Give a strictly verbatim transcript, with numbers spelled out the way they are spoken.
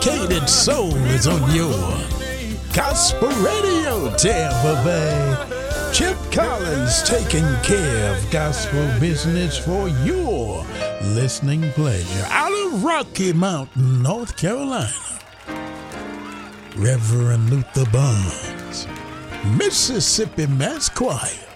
Dedicated soul is on your Gospel Radio, Tampa Bay. Chip Collins taking care of gospel business for your listening pleasure. Out of Rocky Mountain, North Carolina, Reverend Luther Barnes, Mississippi Mass Choir.